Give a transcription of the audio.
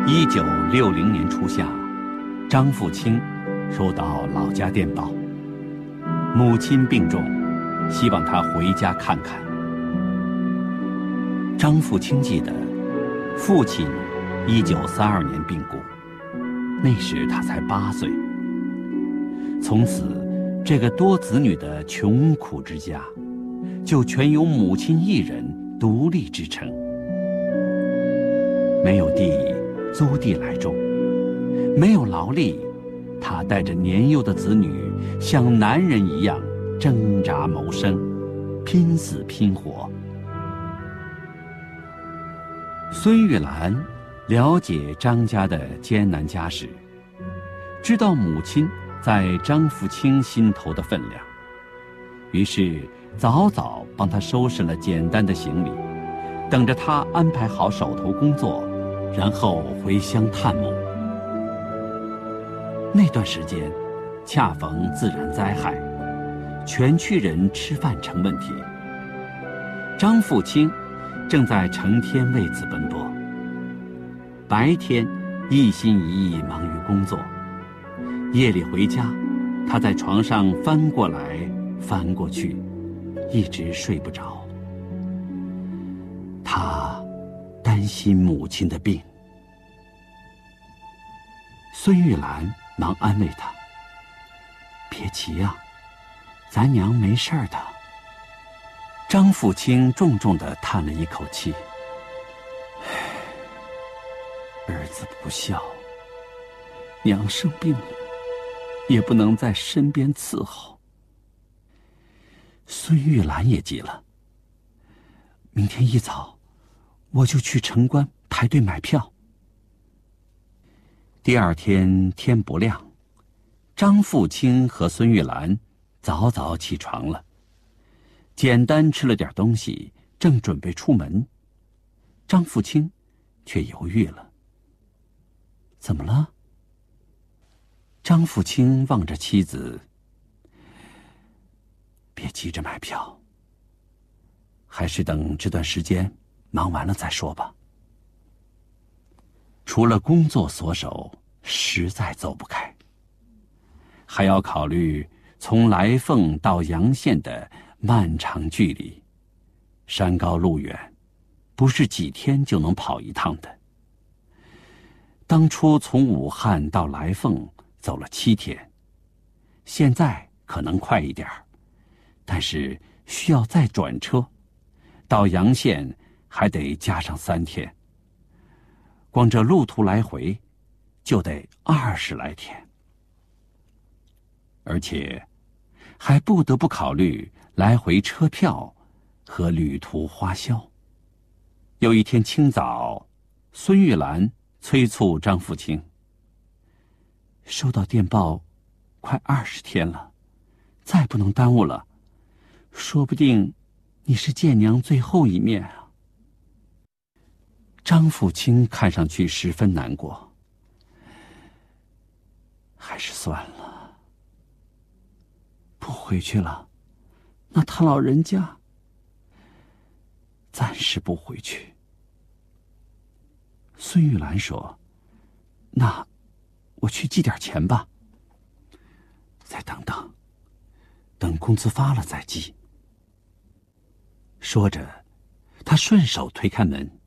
1960年初夏，张富清收到老家电报，母亲病重，希望他回家看看。张富清记得，父亲1932年病故，那时他才8岁。从此，这个多子女的穷苦之家，就全由母亲一人独立支撑。没有地，租地来种；没有劳力，他带着年幼的子女，像男人一样挣扎谋生，拼死拼活。孙玉兰了解张家的艰难家世，知道母亲在张富清心头的分量，于是早早帮他收拾了简单的行李，等着他安排好手头工作，然后回乡探母。那段时间恰逢自然灾害，全区人吃饭成问题。张富清正在成天为此奔波，白天一心一意忙于工作，夜里回家，他在床上翻过来翻过去，一直睡不着。他担心母亲的病。孙玉兰忙安慰他：“别急呀，咱娘没事儿的。”张富清重重地叹了一口气：“儿子不孝，娘生病了，也不能在身边伺候。”孙玉兰也急了：“明天一早，我就去城关排队买票。”第二天天不亮，张富清和孙玉兰早早起床了，简单吃了点东西，正准备出门，张富清却犹豫了。“怎么了？”张富清望着妻子：“别急着买票，还是等这段时间忙完了再说吧。除了工作所守，实在走不开，还要考虑从来凤到阳县的漫长距离，山高路远，不是几天就能跑一趟的。当初从武汉到来凤走了7天，现在可能快一点，但是需要再转车，到阳县还得加上3天。光这路途来回，就得20来天，而且还不得不考虑来回车票和旅途花销。有一天清早，孙玉兰催促张富清：“收到电报，快20天了，再不能耽误了，说不定你是见娘最后一面啊。”张富清看上去十分难过，还是算了，不回去了，那他老人家暂时不回去。孙玉兰说：“那我去寄点钱吧。”“再等等，等工资发了再寄。”说着，他顺手推开门，